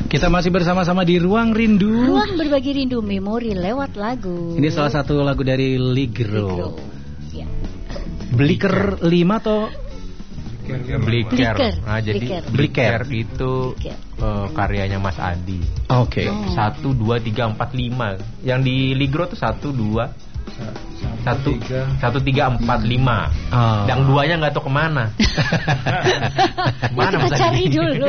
Kita masih bersama-sama di Ruang Rindu. Ruang berbagi rindu memori lewat lagu. Ini salah satu lagu dari Ligro. Ya. Bliker 5 atau Bliker. Nah, jadi Bliker itu karyanya Mas Adi. Oke. 1 2 3 4 5. Yang di Ligro tuh 1 2 1 3 4 5. Yang duanya nggak tahu kemana. Mana kita cari dulu.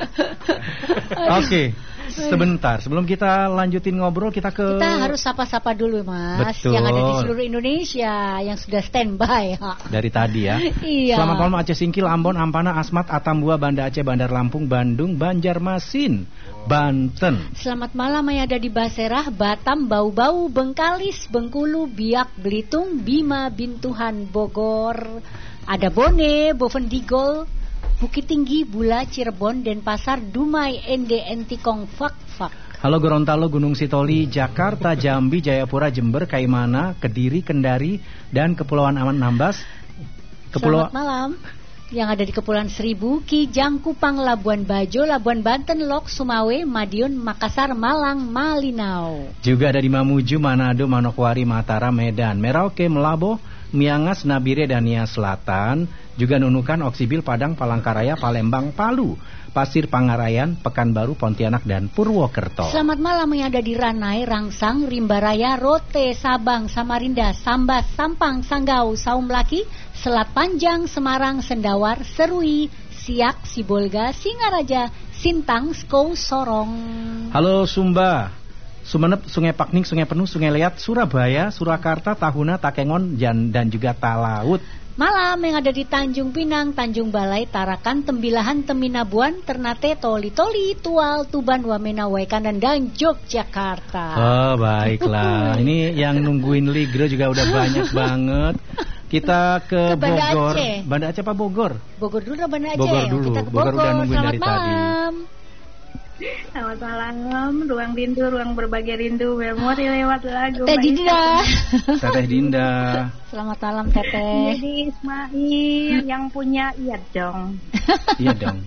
Oke. Sebentar, sebelum kita lanjutin ngobrol, kita harus sapa-sapa dulu, Mas. Betul. Yang ada di seluruh Indonesia yang sudah standby dari tadi ya. Iya. Selamat malam Aceh Singkil, Ambon, Ampana, Asmat, Atambua, Banda Aceh, Bandar Lampung, Bandung, Banjarmasin, Banten. Selamat malam yang ada di Baserah, Batam, Bau-Bau, Bengkalis, Bengkulu, Biak, Belitung, Bima, Bintuhan, Bogor. Ada Bone, Bovendigol, Bukit Tinggi, Bula, Cirebon, Denpasar, Dumai, NDN, Tikong, Fak. Halo Gorontalo, Gunung Sitoli, Jakarta, Jambi, Jayapura, Jember, Kaimana, Kediri, Kendari, dan Kepulauan Anambas. Selamat malam. Yang ada di Kepulauan Seribu, Kijang, Kupang, Labuan Bajo, Labuan Banten, Lok, Sumawe, Madiun, Makassar, Malang, Malinau. Juga ada di Mamuju, Manado, Manokwari, Mataram, Medan, Merauke, Melabo, Miangas, Nabire, dan Nia Selatan. Juga Nunukan, Oksibil, Padang, Palangkaraya, Palembang, Palu, Pasir Pangarayan, Pekanbaru, Pontianak, dan Purwokerto. Selamat malam yang ada di Ranai, Rangsang, Rimbaraya, Rote, Sabang, Samarinda, Sambas, Sampang, Sanggau, Saumlaki, Selat Panjang, Semarang, Sendawar, Serui, Siak, Sibolga, Singaraja, Sintang, Skou, Sorong. Halo Sumba, Sumenep, Sungai Pakning, Sungai Penuh, Sungai Liat, Surabaya, Surakarta, Tahuna, Takengon, dan juga Talaut. Malam yang ada di Tanjung Pinang, Tanjung Balai, Tarakan, Tembilahan, Teminabuan, Ternate, Toli-Toli, Tual, Tuban, Wamena, Waikanan, dan Yogyakarta. Oh baiklah, ini yang nungguin Ligro juga udah banyak banget. Kita ke Bogor. Banda Aceh apa Bogor? Bogor dulu atau Banda Aceh? Bogor dulu. Kita ke Bogor. Udah nungguin Selamat dari malam. tadi. Selamat malam, Ruang Rindu, Ruang Berbagi Rindu, memori lewat lagu. Teh Dinda. Teteh Dinda. Selamat malam Teteh. Jadi Ismail yang punya iya dong. Iya dong.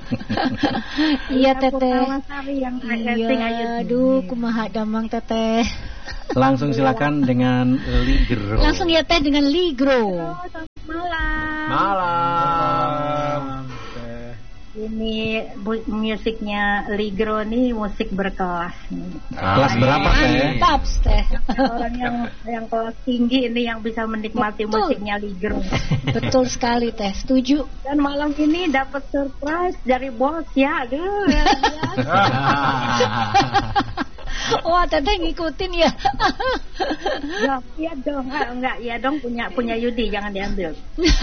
Iya Teteh. Iya. Aduh, kumaha damang Teteh. Langsung silakan dengan Ligro. Langsung ya Teh dengan Ligro. Malam. Malam. Ini musiknya Ligro nih musik berkelas nih. Kelas berapa Teh? Mantap Teh. Orang yang kelas tinggi ini yang bisa menikmati musiknya Ligro. Betul sekali Teh, setuju. Dan malam ini dapat surprise dari bos ya. Aduh, ya. Wah, Teteh ngikutin ya. Ya, iya dong, enggak, iya dong punya Yudi, jangan diambil.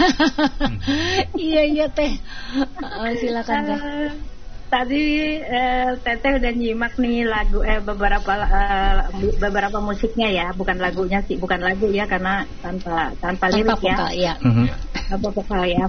Iya Teh. Silakan Teh. Tadi Teteh udah nyimak nih lagu beberapa musiknya ya, bukan lagunya sih, bukan lagu ya karena tanpa lirik vokal, ya. Tanpa vokal ya.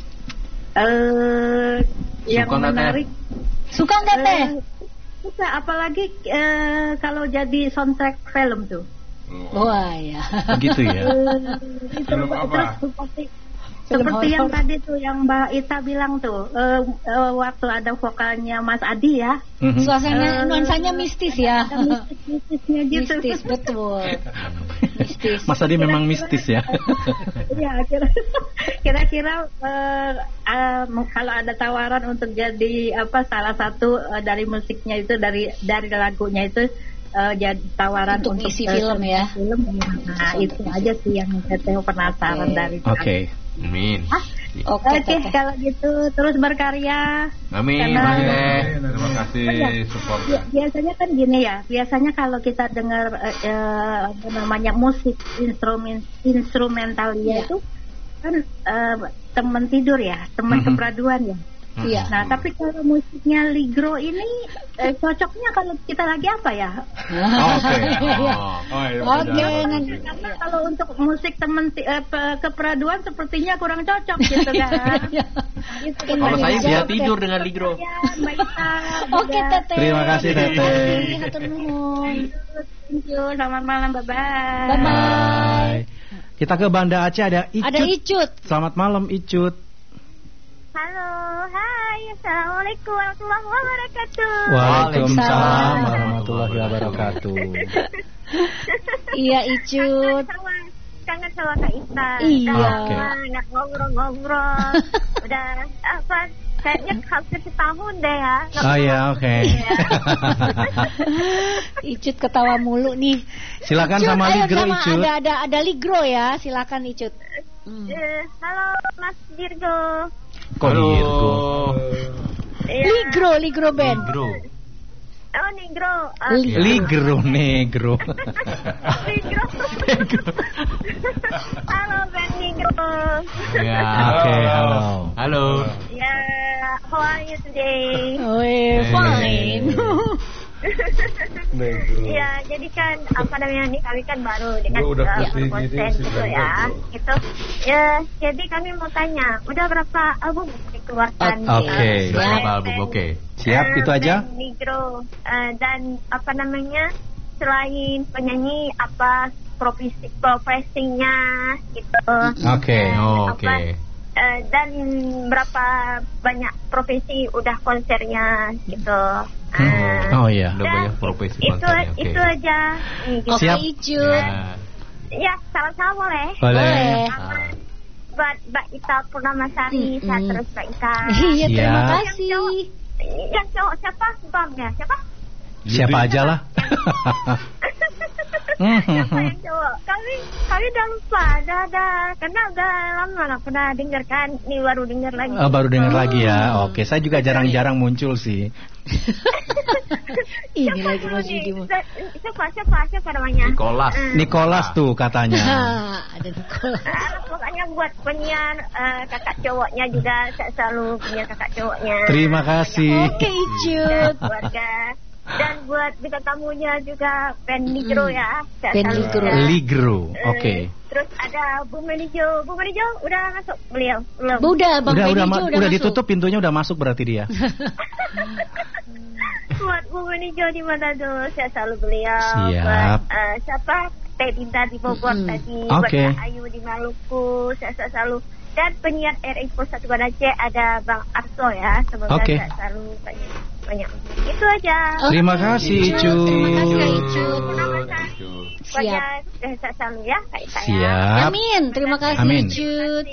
Yang menarik. Suka nggak Teh? Suka, apalagi kalau jadi soundtrack film tuh. Wah ya. Begitu ya. Film apa? Seperti yang tadi tuh yang Mbak Ita bilang tuh, waktu ada vokalnya Mas Adi ya. Suasana nuansanya mistis ya. Mistisnya gitu. Mistis betul. Mistis. Mas Adi memang mistis ya. Iya, kira-kira kalau ada tawaran untuk jadi salah satu dari musiknya itu dari lagunya itu jadi tawaran untuk isi film ya. Nah, itu aja sih yang saya penasaran dari. Oke. Amin. Oke, kalau gitu terus berkarya. Amin. Terima kasih support. Biasanya kan gini ya. Biasanya kalau kita dengar namanya musik instrumental itu kan teman tidur ya, teman kepraduan ya. Iya. Nah, tapi kalau musiknya Ligro ini cocoknya kalau kita lagi apa ya? Oke. Karena kalau untuk musik teman kepraduan sepertinya kurang cocok gitu kan. Kalau saya bisa tidur dengan Ligro. Oke Teteh. Terima kasih Teteh. Hatur nuhun. Thank you. Selamat malam. Bye-bye. Bye. Kita ke Banda Aceh ada Icut. Ada Icut. Selamat malam Icut. Halo, hai, assalamualaikum warahmatullahi wabarakatuh. Waalaikumsalam warahmatullahi wabarakatuh. Iya, Icut. Kangen sama Kak Ita. Iya. Nggak ngobrol-ngobrol. Udah kayaknya hampir setahun deh ya. Oh ya, oke. Icut ketawa mulu nih. Silakan Icut, sama ayo, Ligro, sama Icut. ada Ligro ya, silakan Icut. Halo Mas Dirgo. Kok Dirgo? Iya. Ligro band. Oh, Negro. Ligro, negro. Negro. Halo Ben Negro. Ya. Oke, halo. Halo. Ya, how are you today? Oh, fine. Ya, jadi kan nih kami kan baru dengan konten gitu ya. Gitu. Ya, jadi kami mau tanya, udah berapa album dikeluarkan? Oke. Berapa album? Oke. Siap, itu aja. Negro dan selain penyanyi apa profesinya gitu. Oke. Oke. Dan berapa banyak profesi udah konsernya gitu. Oh iya. Udah banyak profesi konsernya. Itu aja. Gitu. Oke, Icut. Ya, salam-salam boleh. Boleh. Buat Mbak Ita Purnamasari, saya terus Mbak Ita. Iya, terima Siap. kasih. Yang cowok siapa? Bamnya siapa? Siapa aja lah. Siapa yang cowok? Kami udah lupa, karena udah lama nggak pernah dengar kan, ini baru dengar lagi. Oh, baru dengar lagi ya. Oke, saya juga jarang-jarang muncul sih. Ini lagi Mas Yudi. Siapa namanya? Nicholas tuh katanya. Ada Nicholas. Pokoknya buat penyiar kakak cowoknya juga, saya selalu punya kakak cowoknya. Terima kasih. Oke, Icut. Keluarga. Dan buat bintang tamunya juga Ben Ligro ya. Ben Ligro. Oke. Terus ada Bu Menijo. Bu Menijo udah masuk beliau? Belum. Udah, Bang Benny udah udah masuk. ditutup pintunya, udah masuk berarti dia. Buat Bu Menijo di Manado, saya selalu beliau. Siap. Buat siapa? Teh Dinda di Bogor tadi. Oke. Buat Ayu di Maluku, saya selalu. Dan penyiar RI1 Aceh ada Bang Arso ya. Semoga saya selalu banyak. Itu aja. Terima kasih, Icut. Terima kasih, Kak Icut. Siap. Saya selalu ya, Kak Ita ya. Siap. Amin. Terima kasih, Amin. Icut.